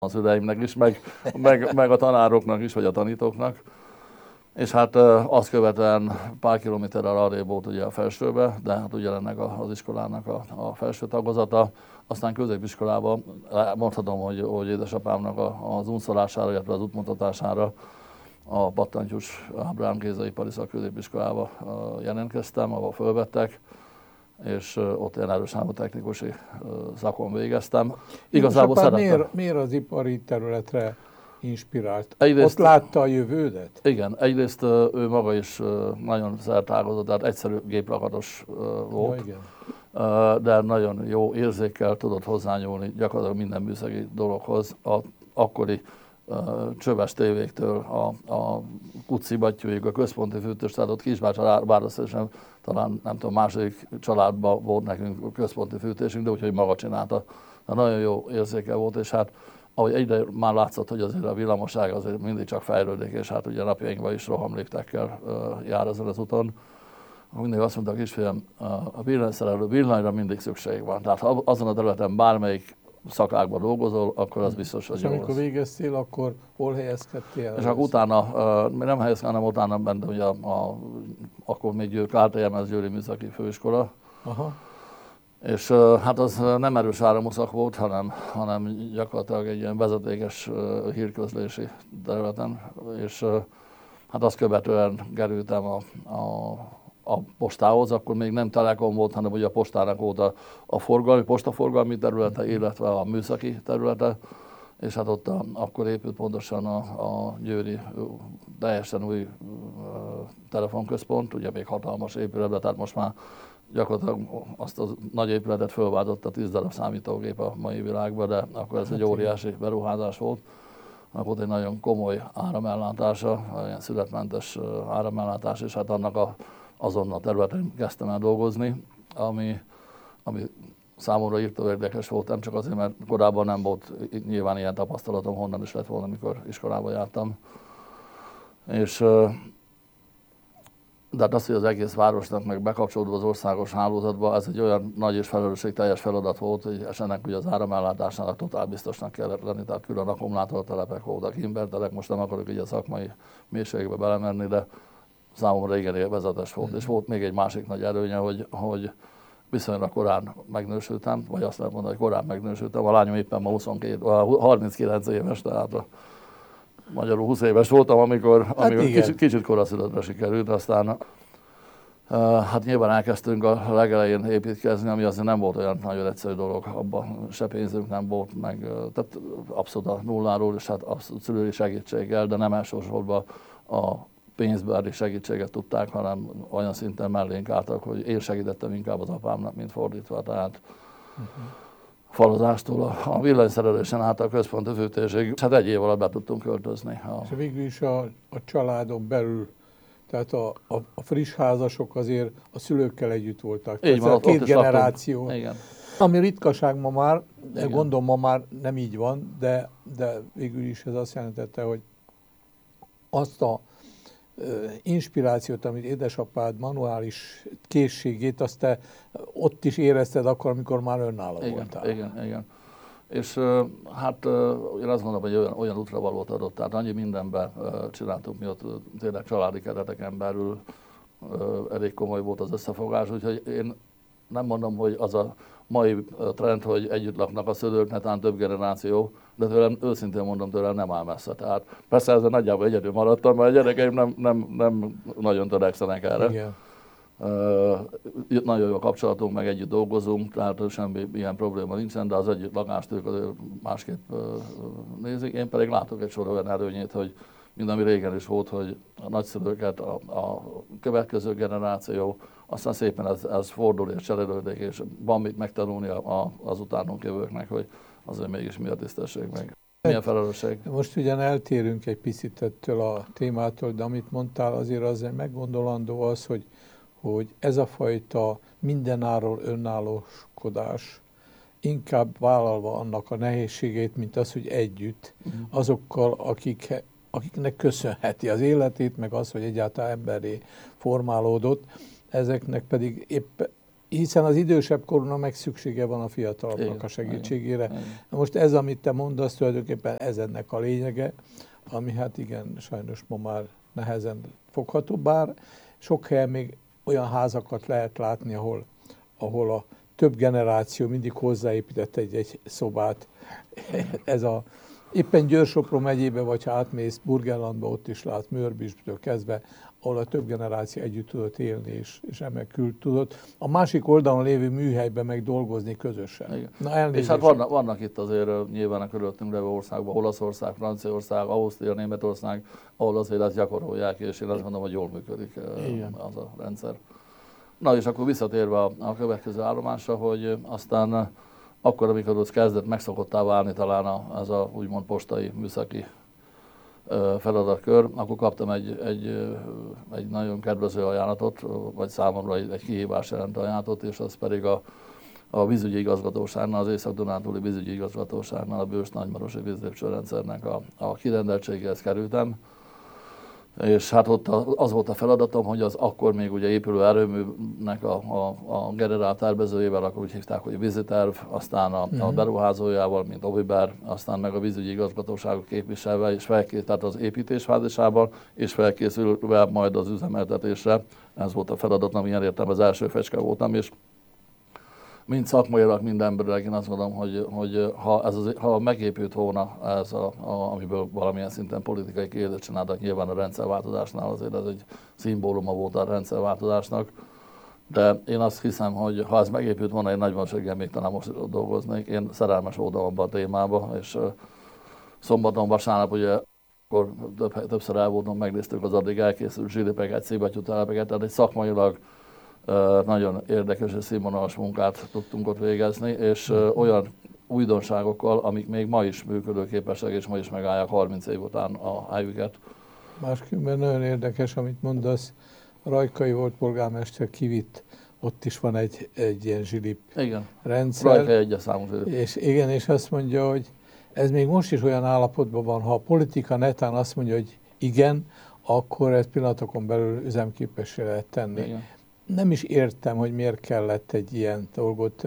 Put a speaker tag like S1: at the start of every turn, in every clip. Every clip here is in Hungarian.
S1: az szüleimnek is, meg a tanároknak is, vagy a tanítóknak. És hát azt követően pár kilométerrel arrébb volt ugye a felsőbe, de hát ugye ennek az iskolának a felső tagozata. Aztán középiskolában mondhatom, hogy édesapámnak az unszolására, illetve az útmutatására a Pattantyús Ábrahám Gézaipari Szakközépiskolába jelentkeztem, ahol fölvettek, és ott ilyen erőszámú-technikusi szakon végeztem. Igazából szerettem.
S2: Miért az ipari területre inspirált?
S1: Egyrészt,
S2: ott látta a jövődet?
S1: Igen, egyrészt ő maga is nagyon szertágazott, tehát egyszerű géplakatos volt,
S2: Ja, igen.
S1: De nagyon jó érzékkel tudott hozzányúlni gyakorlatilag minden műszaki dologhoz. Akkori csöves tévéktől a kutszibattyúig, a központi fűtős, tehát ott Kisbácsvárosban talán nem tudom, második családban volt nekünk központi fűtésünk, de úgyhogy maga csinálta. De nagyon jó érzéke volt, és hát ahogy egyre már látszott, hogy azért a villamoság azért mindig csak fejlődik, és hát ugye napjainkban is rohamliftekkel jár ezen az úton. Mindig azt mondta a kisfiam, a villanyszerelő villanyra mindig szükség van. Tehát ha azon a területen bármelyik szakákban dolgozol, akkor az biztos, hogy
S2: és
S1: jó
S2: amikor
S1: lesz.
S2: végeztél, akkor hol helyezkedtél el?
S1: És akkor utána, nem helyezkedtem, hanem utána benne ugye akkor még KTMS Győri Műszaki Főiskola.
S2: Aha.
S1: És hát az nem erős áramuszak volt, hanem gyakorlatilag egy ilyen vezetékes hírközlési területen. És hát azt követően kerültem a postához, akkor még nem Telekom volt, hanem ugye a postának volt a postaforgalmi területe, illetve a műszaki területe, és hát ott akkor épült pontosan a győri teljesen új telefonközpont, ugye még hatalmas épület, tehát most már gyakorlatilag azt a nagy épületet fölváltott a 10 darab számítógép a mai világban, de akkor ez egy óriási beruházás volt. Volt egy nagyon komoly áramellátása, ilyen születmentes áramellátás, és hát annak azon a területen kezdtem el dolgozni, ami számomra írtó érdekes volt, nem csak azért, mert korábban nem volt nyilván ilyen tapasztalatom, honnan is lett volna, amikor iskolába jártam. És de hát az, hogy az egész városnak meg bekapcsolódva az országos hálózatba, ez egy olyan nagy és felelősségteljes feladat volt, hogy ennek ugye az áramellátásnak totál biztosnak kellett lenni, tehát külön akkumulátortelepek voltak, inverterek, most nem akarok így a szakmai mélységbe belemenni, de számomra igen élvezetes volt. És volt még egy másik nagy előnye, hogy viszonylag korán megnősültem, vagy azt lehet mondani, hogy korán megnősültem. A lányom éppen ma 39 éves, tehát magyarul 20 éves voltam, amikor kicsit koraszülöttre sikerült, aztán hát nyilván elkezdtünk a legelején építkezni, ami azért nem volt olyan nagyon egyszerű dolog, abban se pénzünk nem volt, tehát abszolút a nulláról, és hát abszolút szülői segítséggel, de nem elsősorban a pénzbeli segítséget tudták, hanem olyan szinten mellénk álltak, hogy én segítettem inkább az apámnak, mint fordítva, tehát falazástól a villanyszerelésen át a központi fűtésig. Hát egy év alatt be tudtunk költözni.
S2: És végül is a családon belül, tehát a friss házasok azért a szülőkkel együtt voltak.
S1: Így van,
S2: két generáció.
S1: Igen.
S2: Ami ritkaság ma már, gondolom ma már nem így van, de végül is ez azt jelentette, hogy azt a inspirációt, amit édesapád manuális készségét, azt te ott is érezted akkor, amikor már önálló voltál.
S1: Igen. És hát én azt gondolom, hogy olyan útravalót adott, tehát annyi mindenben csináltunk, mi ott tényleg családi kereteken belül elég komoly volt az összefogás, úgyhogy én nem mondom, hogy az a mai trend, hogy együtt laknak a szülők, netán több generáció, de tőlem, őszintén mondom, tőlem nem áll messze. Tehát persze ezzel nagyjából egyedül maradtam, mert a gyerekeim nem nagyon törekszenek erre.
S2: Igen.
S1: Nagyon jó a kapcsolatunk, meg együtt dolgozunk, tehát semmi ilyen probléma nincsen, de az együtt lakást ők másképp nézik. Én pedig látok egy sor olyan előnyét, hogy mint ami régen is volt, hogy a nagyszülőket, a következő generáció, aztán szépen ez fordul és cserélődik, és van mit megtanulni az utánunk jövőknek, hogy azért mégis mi a tisztesség meg. Milyen felelősség?
S2: Most ugyan eltérünk egy picit ettől a témától, de amit mondtál, azért meggondolandó az, hogy ez a fajta mindenáról önállóskodás inkább vállalva annak a nehézségét, mint az, hogy együtt azokkal, akiknek köszönheti az életét, meg az, hogy egyáltalán emberré formálódott, ezeknek pedig épp hiszen az idősebb korúnak meg szüksége van a fiatalabbnak a segítségére.
S1: Igen.
S2: Most ez, amit te mondasz, tulajdonképpen ez ennek a lényege, ami hát igen, sajnos ma már nehezen fogható, bár sok helyen még olyan házakat lehet látni, ahol a több generáció mindig hozzáépített egy szobát. Éppen Győr-Sopron megyébe, vagy ha átmész Burgenlandba, ott is lát Mőrbisből kezdve, ahol a több generáció együtt tudott élni, és remekül tudott. A másik oldalon lévő műhelyben meg dolgozni közösen.
S1: Igen.
S2: Na,
S1: és hát vannak itt azért nyilván a körülöttünk levő országban, Olaszország, Franciaország, Ausztria, Németország, ahol azért ezt gyakorolják, és én azt mondom, hogy jól működik az a rendszer. Na és akkor visszatérve a következő állomásra, hogy aztán akkor, amikor ott kezdett megszokottá válni talán ez a úgymond postai műszaki feladatkör, akkor kaptam egy nagyon kedvező ajánlatot, vagy számomra egy kihívás jelent ajánlatot, és az pedig a vízügyi igazgatóságnál, az Észak-Dunántúli vízügyi igazgatóságnál, a Bős-Nagymarosi vízlépcsőrendszernek a kirendeltségéhez kerültem. És hát ott az volt a feladatom, hogy az akkor még ugye épülő erőműnek a generált tervezőjével, akkor úgy hívták, hogy víziterv, aztán a beruházójával, mint Oviber, aztán meg a vízügyi igazgatóságok képviselve, és tehát az építésfázisában, és felkészülve majd az üzemeltetésre. Ez volt a feladatom, ilyen értem az első fecske voltam, és mind szakmailag, mind emberileg én azt mondom, hogy ha megépült volna ez, amiből valamilyen szinten politikai kérdést csináltak, nyilván a rendszerváltozásnál azért ez egy szimbóluma volt a rendszerváltozásnak, de én azt hiszem, hogy ha ez megépült volna, én nagy valószínűséggel még talán most dolgoznék. Én szerelmes voltam abban a témában, és szombaton, vasárnap ugye akkor többször el voltam, megnéztük az addig elkészült zsilipeket, szivattyútelepeket, tehát egy szakmailag nagyon érdekes és színvonalas munkát tudtunk ott végezni, és olyan újdonságokkal, amik még ma is működőképesek, és ma is megállják 30 év után a helyüket.
S2: Másképpen nagyon érdekes, amit mondasz, Rajkai volt polgármester, kivitt, ott is van egy ilyen zsilip rendszer.
S1: Rajkai egyes számú zsilip.
S2: És azt mondja, hogy ez még most is olyan állapotban van, ha a politika netán azt mondja, hogy igen, akkor ezt pillanatokon belül üzemképessé lehet tenni.
S1: Igen.
S2: Nem is értem, hogy miért kellett egy ilyen dolgot.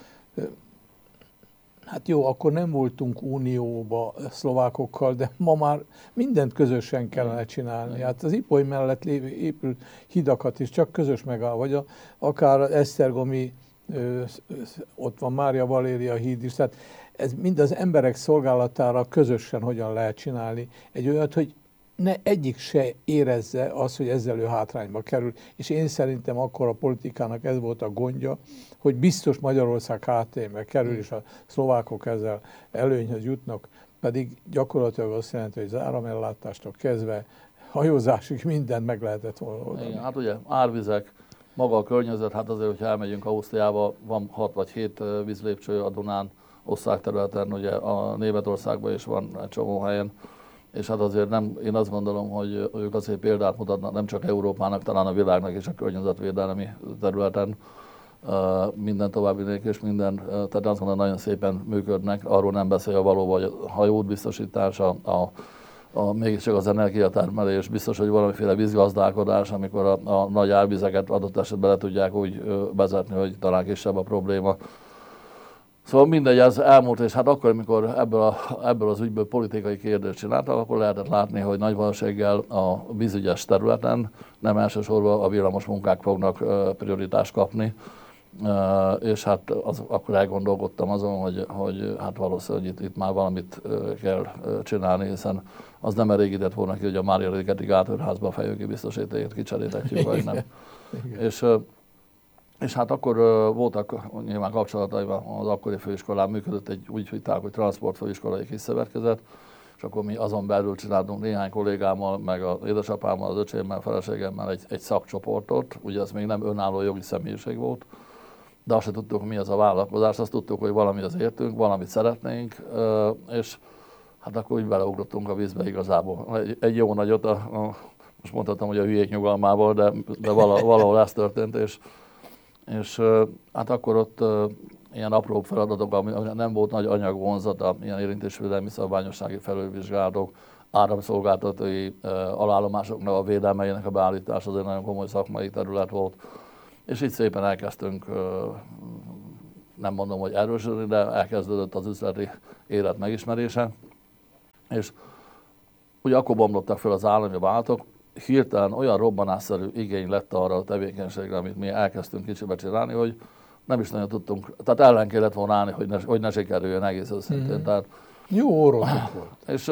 S2: Hát jó, akkor nem voltunk unióba szlovákokkal, de ma már mindent közösen kellene csinálni. Hát az Ipoly mellett épült hidakat is csak közös megáll, vagy akár az Esztergomi, ott van Mária Valéria híd is. Tehát ez mind az emberek szolgálatára közösen hogyan lehet csinálni egy olyat, hogy ne egyik se érezze azt, hogy ezzel ő hátrányba kerül. És én szerintem akkor a politikának ez volt a gondja, hogy biztos Magyarország hátrányba kerül, és a szlovákok ezzel előnyhöz jutnak, pedig gyakorlatilag azt jelenti, hogy az áramellátástól kezdve hajózásig mindent meg lehetett volna oldani.
S1: Igen, hát ugye árvizek, maga a környezet, hát azért, hogyha elmegyünk Ausztriába, van 6 vagy 7 vízlépcső a Dunán, ország területen, ugye a Németországban is van egy csomó helyen, és hát azért én azt gondolom, hogy ők azért példát mutatnak nem csak Európának, talán a világnak és a környezetvédelmi területen minden további nélkül, és tehát azt gondolom, nagyon szépen működnek, arról nem beszél valóban, hogy a hajóút biztosítása, mégiscsak az energiatermelés, biztos, hogy valamiféle vízgazdálkodás, amikor a nagy árvizeket adott esetben le tudják úgy vezetni, hogy talán kisebb a probléma. Szóval mindegy, ez elmúlt, és hát akkor, amikor ebből az ügyből politikai kérdést csináltak, akkor lehetett látni, hogy nagy valószínűséggel a vízügyes területen nem elsősorban a villamos munkák fognak prioritást kapni, és hát akkor elgondolkodtam azon, hogy hát valószínűleg itt már valamit kell csinálni, hiszen az nem elégített volna ki, hogy a Mária Ligeti Gátőrházban a fejőki biztosítékét kicseréltetjük, vagy nem. És hát akkor voltak nyilván kapcsolataim az akkori főiskolán, működött egy úgy hívták, hogy transportfőiskolai kis szövetkezet, és akkor mi azon belül csináltunk néhány kollégámmal, meg az édesapámmal, az öcsémmel, feleségemmel egy szakcsoportot, ugye ez még nem önálló jogi személyiség volt, de azt se tudtuk, mi az a vállalkozás, azt tudtuk, hogy valami az értünk, valamit szeretnénk, és hát akkor úgy beleugrottunk a vízbe igazából. Egy jó nagyot, most mondhatom, hogy a hülyék nyugalmából, de valahol ez történt, és hát akkor ott ilyen apróbb feladatok, ami nem volt nagy anyagvonzata, ilyen érintésvédelmi szabványossági felülvizsgálatok, áramszolgáltatói alállomásoknak a védelmeinek a beállítása, az egy nagyon komoly szakmai terület volt. És így szépen elkezdtünk, nem mondom, hogy erősödni, de elkezdődött az üzleti élet megismerése. És ugye akkor bomlottak fel az állami vállalatok, hirtelen olyan robbanásszerű igény lett arra a tevékenységre, amit mi elkezdtünk kicsibe csinálni, hogy nem is nagyon tudtunk, tehát ellen kellett volna állni, hogy ne sikerüljön egész őszintén. Tehát,
S2: jó órotok volt.
S1: És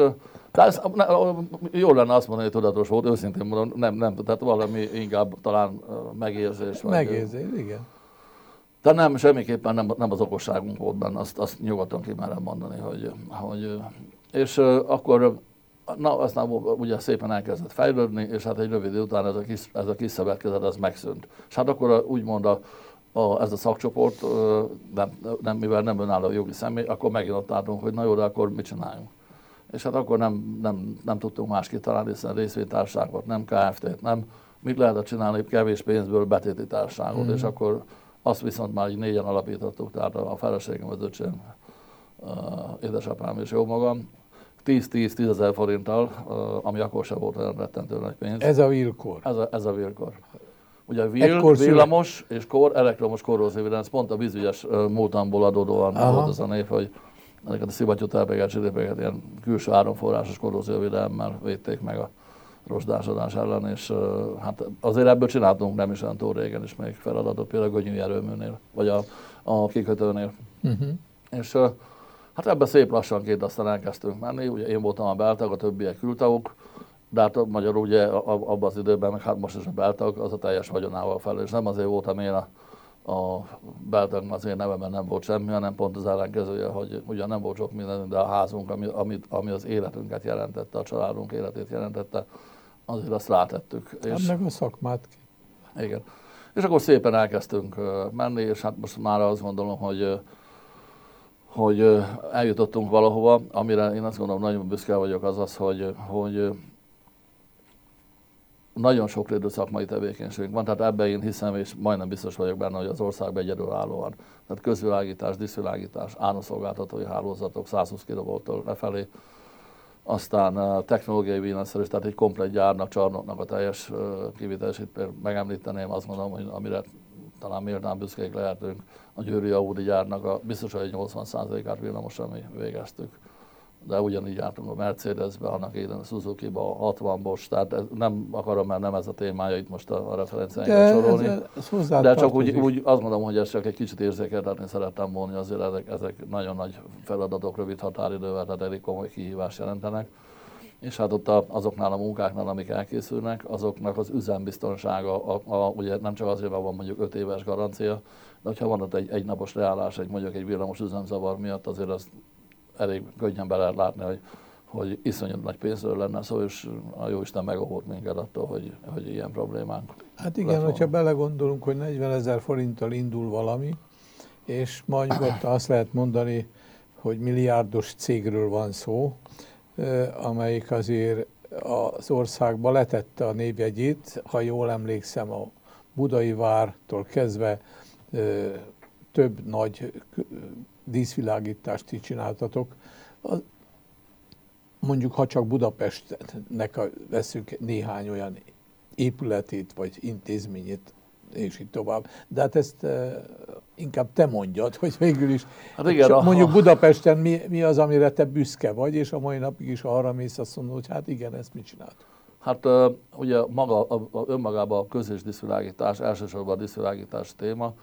S1: jól lenne azt mondani, hogy tudatos volt, őszintén mondom, nem, tehát valami inkább talán megérzés.
S2: Megérzés, igen.
S1: De nem, semmiképpen nem az okosságunk volt benne, azt nyugodtan kimerem mondani, hogy és akkor aztán ugye szépen elkezdett fejlődni, és hát egy rövid idő után ez a kis szövetkezet ez megszűnt. És hát akkor úgymond ez a szakcsoport, mivel nem önálló jogi személy, akkor megint ott álltunk, hogy na jó, de akkor mit csináljunk. És hát akkor nem tudtunk más kitalálni, hiszen részvénytársaságot, nem KFT-t, nem. Mit lehetett csinálni kevés pénzből betéti társaságot, és akkor azt viszont már így 4-en alapítottuk, tehát a feleségem, az öcsém, édesapám és jó magam, 10-10 ezer forinttal, ami akkor sem volt olyan rettentő nagy pénz.
S2: Ez a Wilkor.
S1: Ez a Wilkor. Ugye villamos és elektromos korrózióvédelem, pont a vízügyes múltamból adódóan volt az a név, hogy ezeket a szivattyútelepeket, zsidépeket ilyen külső áramforrásos korrózióvédelemmel védték meg a rozsdásodás ellen, és hát azért ebből csináltunk nem is olyan túl régen is még feladatot, például a Gönyű erőműnél, vagy a kikötőnél. És hát ebben szép lassanként aztán elkezdtünk menni, ugye én voltam a beltag, a többiek kültagok, de hát magyarul ugye abban az időben, meg hát most is a beltag, az a teljes vagyonával fel, és nem azért voltam én a beltag, az én nevemben nem volt semmi, hanem pont az ellenkezője, hogy ugyan nem volt sok minden, de a házunk, ami az életünket jelentette, a családunk életét jelentette, azért azt rátettük.
S2: Hát meg a szakmát.
S1: Igen. És akkor szépen elkezdtünk menni, és hát most már azt gondolom, hogy eljutottunk valahova, amire én azt gondolom, nagyon büszke vagyok, az, hogy nagyon sokrétű szakmai tevékenységünk van, tehát ebben én hiszem, és majdnem biztos vagyok benne, hogy az országban egyedülállóan. Tehát közvilágítás, díszvilágítás, áramszolgáltatói hálózatok 120 kV-tól lefelé, aztán technológiai villanyszerelés, tehát egy komplett gyárnak, csarnoknak a teljes kivitelését megemlíteném, azt mondom, hogy amire talán méltán büszkék lehetünk, a győri Audi gyárnak biztos, hogy egy 80%-át villamosan mi végeztük. De ugyanígy jártunk a Mercedesbe, annak élen a Suzuki-ba, 60 Bosch, tehát nem akarom, mert nem ez a témája itt most a referenciáinkat sorolni. De csak úgy azt mondom, hogy ezt csak egy kicsit érzékeltetni szerettem volna, azért ezek nagyon nagy feladatok, rövid határidővel, tehát elég komoly kihívást jelentenek. És hát ott azoknál a munkáknál, amik elkészülnek, azoknak az üzembiztonsága, ugye nem csak azért van mondjuk 5 éves garancia, de ha van ott egy napos leállás, mondjuk egy villamos üzemzavar miatt, azért azt elég könnyen be lehet látni, hogy iszonyat nagy pénzről lenne szó, és a Jóisten megóvott minket attól, hogy ilyen problémánk.
S2: Hát igen, hogyha belegondolunk, hogy 40 000 forinttal indul valami, és ma nyugodtan azt lehet mondani, hogy milliárdos cégről van szó, amelyik azért az országba letette a névjegyét, ha jól emlékszem, a Budai Vártól kezdve több nagy díszvilágítást is csináltatok. Mondjuk, ha csak Budapestnek veszünk néhány olyan épületét, vagy intézményét, és így tovább. De hát ezt inkább te mondjad, hogy végül is hát igen, mondjuk Budapesten mi az, amire te büszke vagy, és a mai napig is arra mész, azt mondod, hogy hát igen, ezt mit csinált?
S1: Hát ugye önmagában a köz- és díszvilágítás, elsősorban a díszvilágítás téma,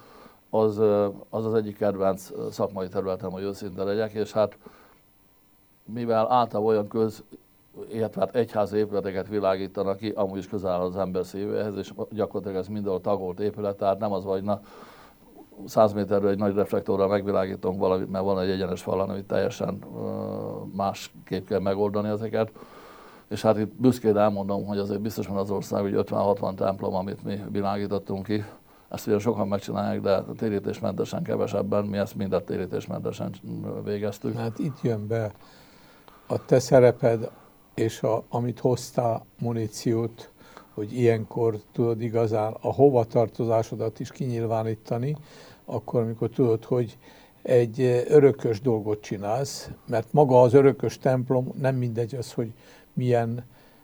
S1: az egyik kedvenc szakmai területem, hogy őszinte legyek, és hát mivel általában olyan illetve hát egyházi épületeket világítanak ki, amúgy is közel áll az ember szívéhez, és gyakorlatilag ez mindenhol tagolt épület, tehát nem az vagy, 100 méterről egy nagy reflektorral megvilágítunk valamit, mert van egy egyenes falon, amit teljesen másképp kell megoldani ezeket. És hát itt büszkén elmondom, hogy azért biztos van az ország, hogy 50-60 templom, amit mi világítottunk ki. Ezt ugye sokan megcsinálják, de térítésmentesen kevesebben, mi ezt mindet térítésmentesen végeztük.
S2: Hát itt jön be a te szereped, és amit hoztál muníciót, hogy ilyenkor tudod igazán a hovatartozásodat is kinyilvánítani, akkor, amikor tudod, hogy egy örökös dolgot csinálsz, mert maga az örökös templom nem mindegy az, hogy milyen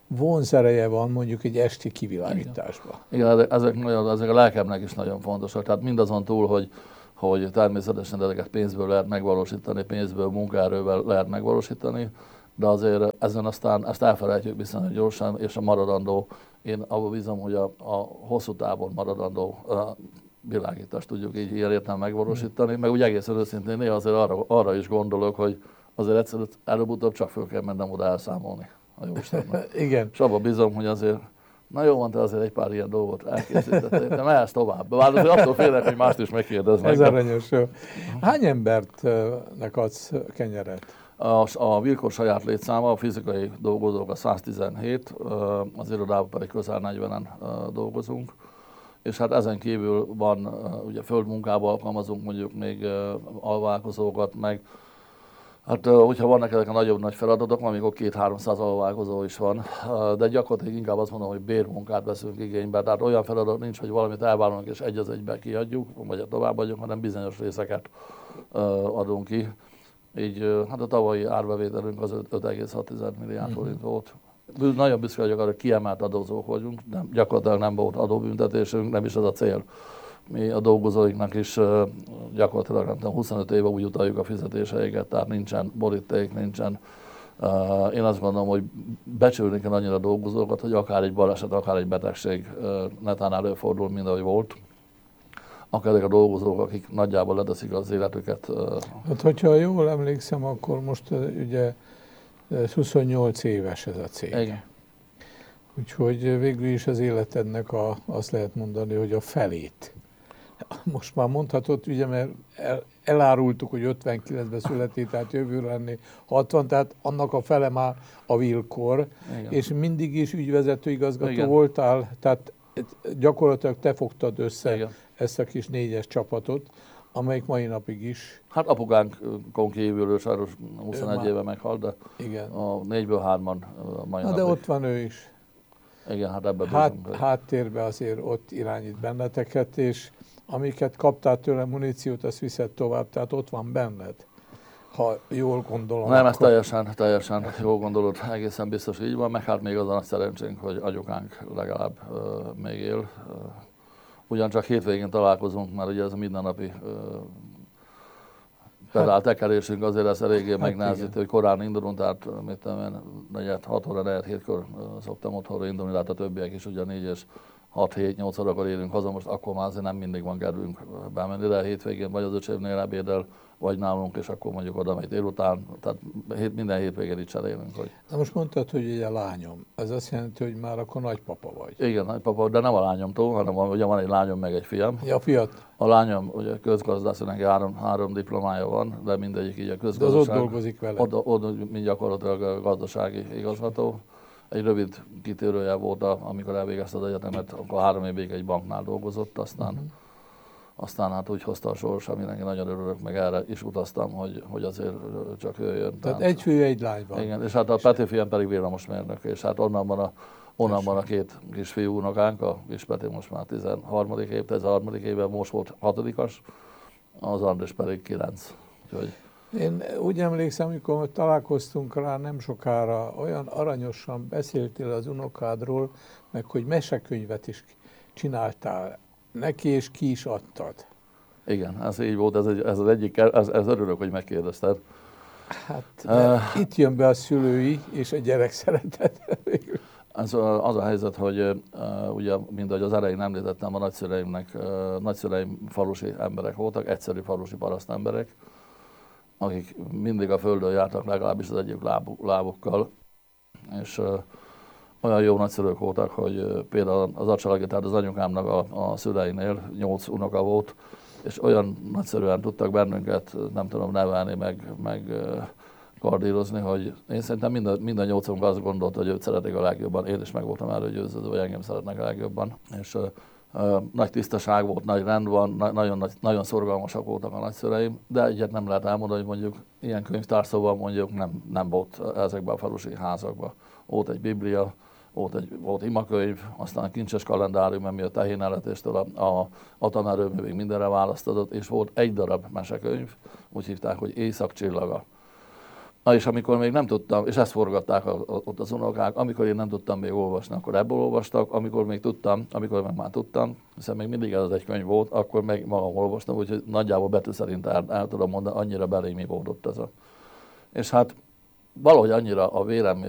S2: vonzereje van mondjuk egy esti kivilágításban.
S1: Igen, ezek a lelkemnek is nagyon fontosak. Tehát mindazon túl, hogy természetesen ezeket pénzből lehet megvalósítani, pénzből, munkaerővel lehet megvalósítani, de azért ezen aztán ezt elfelejtjük viszonylag gyorsan, és a maradandó, én abban bízom, hogy a hosszú távon maradandó világítást tudjuk így ilyen értelme megvalósítani, meg úgy egészen őszintén néha azért arra is gondolok, hogy azért egyszerűen előbb-utóbb csak föl kell mennem oda elszámolni a Jóistennek.
S2: Igen.
S1: És abban bízom, hogy azért, na jó van, te azért egy pár ilyen dolgot elkészítettél, de mehetsz tovább. Bár azért attól félek, hogy mást is megkérdeznek.
S2: Ez aranyos. Jó. Hány embertnek adsz kenyeret?
S1: A Vilkor saját létszáma, a fizikai dolgozók a 117, az irodában pedig közel 40-en dolgozunk. És hát ezen kívül van, ugye földmunkába alkalmazunk mondjuk még alvállalkozókat, meg hát hogyha vannak ezek a nagy feladatok, amikor 200-300 alvállalkozó is van, de gyakorlatilag inkább azt mondom, hogy bérmunkát veszünk igénybe, tehát olyan feladat nincs, hogy valamit elvállalunk és egy az egyben kiadjuk, vagy továbbadjuk, hanem bizonyos részeket adunk ki. Így hát a tavalyi árbevételünk az 5,6 milliárd forint volt. Nagyon büszke vagyok arra, hogy kiemelt adózók vagyunk, gyakorlatilag nem volt adóbüntetésünk, nem is az a cél. Mi a dolgozóinknak is gyakorlatilag nem tudom, 25 éve úgy utaljuk a fizetéseiket, tehát nincsen boríték, nincsen. Én azt gondolom, hogy becsülni kell annyira a dolgozókat, hogy akár egy baleset, akár egy betegség netán előfordul, mint ahogy volt. Akár ezek a dolgozók, akik nagyjából leteszik az életüket.
S2: Hát, hogyha jól emlékszem, akkor most ugye 28 éves ez a cég.
S1: Igen.
S2: Úgyhogy végül is az életednek azt lehet mondani, hogy a felét. Most már mondhatod, ugye, mert elárultuk, hogy 59-ben született, tehát jövőre lenni 60, tehát annak a fele már a Vilkor,
S1: Igen.
S2: és mindig is ügyvezető igazgató
S1: Igen.
S2: voltál, tehát gyakorlatilag te fogtad össze
S1: Igen.
S2: ezt a kis 4-es csapatot, amelyik mai napig is.
S1: Hát apukánkon kívül ő sajnos 21
S2: már-
S1: éve meghalt, de
S2: Igen.
S1: a 4-ből 3-an mai
S2: Na,
S1: napig.
S2: de ott van ő is.
S1: Igen, hát ebben bízunk. hogy-
S2: Háttérben azért ott irányít benneteket, és amiket kaptál tőle muníciót, azt viszed tovább, tehát ott van benned. Ha jól gondolom.
S1: Nem, ez teljesen jól gondolod, egészen biztos így van, meg hát még az a nagy szerencsénk, hogy anyukánk legalább még él. Ugyancsak hétvégén találkozunk, mert ugye ez a mindennapi pedál tekerésünk azért ez eléggé megnehezítő, hogy korán indulunk, tehát mit tudom én, 6 óra, 4-7-kor szoktam otthonra indulni, tehát a többiek is ugye 4 és 6-7-8 órakor érünk haza, most akkor már azért nem mindig van kedvünk bemenni, de a hétvégén vagy az öcsémnél ebédel, vagy nálunk, és akkor mondjuk oda megy délután, tehát minden hétvégén itt cserélünk. Hogy...
S2: Na most mondtad, hogy egy a lányom. Ez azt jelenti, hogy már akkor nagypapa vagy.
S1: Igen, nagypapa, de nem a lányomtól, hanem ugye van egy lányom, meg egy fiam.
S2: Ja, fiat.
S1: A lányom ugye közgazdász, neki három diplomája van, de mindegyik így a
S2: De az
S1: közgazdaság.
S2: ott dolgozik vele.
S1: Oda mind gyakorlatilag a gazdasági igazgató. Egy rövid kitérője volt, amikor elvégezte az egyetemet, akkor 3 évig egy banknál dolgozott, aztán hát úgy hozta a sors, aminek én nagyon örülök, meg erre is utaztam, hogy azért csak jöjjön.
S2: Tehát egy fő, egy lány van.
S1: Igen, és hát a Peti fiam pedig villamosmérnök, és hát onnan van a 2 kisfiú unokánk, a kis Peti most már 13. évben, most volt 6-as, az Andris pedig 9. Úgyhogy
S2: Én úgy emlékszem, amikor találkoztunk rá nem sokára, olyan aranyosan beszéltél az unokádról, meg hogy mesekönyvet is csináltál neki, és ki is adtad.
S1: igen, ez így volt, ez az egyik, ez örülök, hogy megkérdezted.
S2: Hát itt jön be a szülői és a gyerek szeretet.
S1: Az a helyzet, hogy ugye, mint ahogy az elején említettem, a nagyszüleim falusi emberek voltak, egyszerű falusi paraszt emberek, akik mindig a földön jártak, legalábbis az egyik lábukkal, és olyan jó nagyszülők voltak, hogy például az acsalagi, tehát az anyukámnak a szüleinél 8 unoka volt, és olyan nagyszerűen tudtak bennünket, nem tudom nevelni, meg kardírozni, hogy én szerintem minden 8 unok azt gondolta, hogy őt szeretik a legjobban. Én is meg voltam erről győződve, hogy engem szeretnek a legjobban. És nagy tisztaság volt, nagy rend van, nagyon szorgalmasak voltak a nagyszüleim, de egyet nem lehet elmondani, hogy mondjuk ilyen könyvtárszóban mondjuk nem volt ezekben a falusi házakban. Volt egy biblia, volt imakönyv, aztán a kincses kalendárium, ami a tehéneletéstől a atomerőművig mindenre választodott, és volt egy darab mesekönyv, úgy hívták, hogy Éjszak csillaga. És amikor még nem tudtam, és ezt forgatták ott az unokák, amikor én nem tudtam még olvasni, akkor ebből olvastak, amikor még tudtam, amikor meg már tudtam, hiszen még mindig ez egy könyv volt, akkor meg magam olvastam, úgyhogy nagyjából betű szerint el tudom mondani, annyira belém ivódott ez a... És hát valahogy annyira a vérem